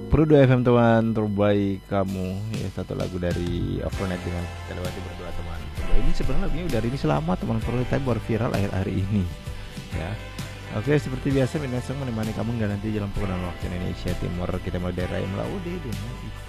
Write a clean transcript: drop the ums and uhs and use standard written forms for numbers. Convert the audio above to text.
Perudo FM teman terbaik kamu ya, satu lagu dari Afronet dengan kita lewati berdua teman. Ini sebenarnya lagunya udah rilis lama teman, perlu tapi baru viral akhir-akhir ini ya. Oke, seperti biasa Minasang menemani kamu nggak nanti jalan pengguna waktu Indonesia Timur. Kita mulai dari Rahim Laude dengan